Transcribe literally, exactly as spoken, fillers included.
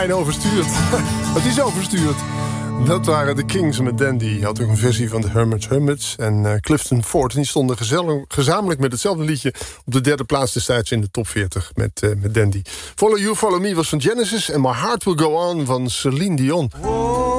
En overstuurd. Het is overstuurd. Dat waren de Kings met Dandy. Je had ook een versie van de Hermits Hermits en uh, Clifton Ford. En die stonden gezel- gezamenlijk met hetzelfde liedje op de derde plaats destijds in de top veertig met, uh, met Dandy. Follow You, Follow Me was van Genesis en My Heart Will Go On van Celine Dion. Whoa.